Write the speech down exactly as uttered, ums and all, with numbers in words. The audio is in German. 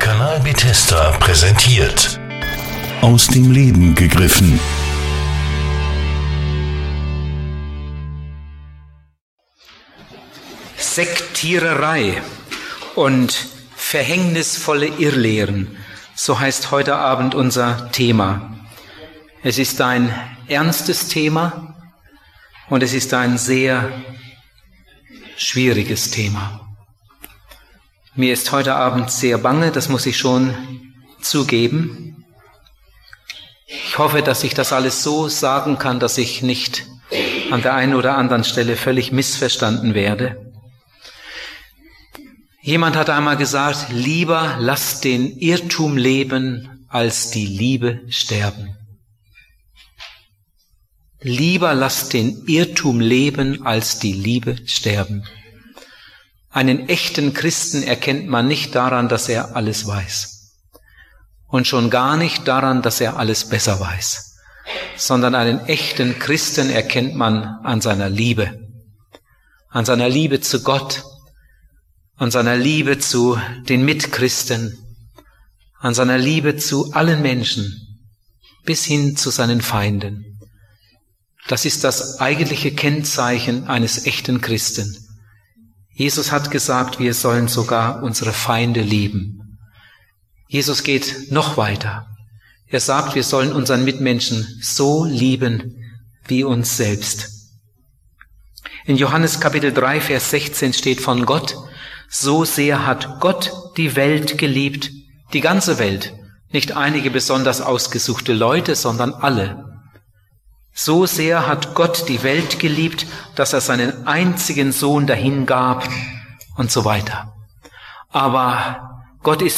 Kanal Bethesda präsentiert. Aus dem Leben gegriffen. Sektiererei und verhängnisvolle Irrlehren, so heißt heute Abend unser Thema. Es ist ein ernstes Thema und es ist ein sehr schwieriges Thema. Mir ist heute Abend sehr bange, das muss ich schon zugeben. Ich hoffe, dass ich das alles so sagen kann, dass ich nicht an der einen oder anderen Stelle völlig missverstanden werde. Jemand hat einmal gesagt, lieber lass den Irrtum leben, als die Liebe sterben. Lieber lass den Irrtum leben, als die Liebe sterben. Einen echten Christen erkennt man nicht daran, dass er alles weiß. Und schon gar nicht daran, dass er alles besser weiß. Sondern einen echten Christen erkennt man an seiner Liebe. An seiner Liebe zu Gott. An seiner Liebe zu den Mitchristen. An seiner Liebe zu allen Menschen. Bis hin zu seinen Feinden. Das ist das eigentliche Kennzeichen eines echten Christen. Jesus hat gesagt, wir sollen sogar unsere Feinde lieben. Jesus geht noch weiter. Er sagt, wir sollen unseren Mitmenschen so lieben wie uns selbst. In Johannes Kapitel drei, Vers sechzehn steht von Gott, so sehr hat Gott die Welt geliebt, die ganze Welt, nicht einige besonders ausgesuchte Leute, sondern alle. So sehr hat Gott die Welt geliebt, dass er seinen einzigen Sohn dahingab und so weiter. Aber Gott ist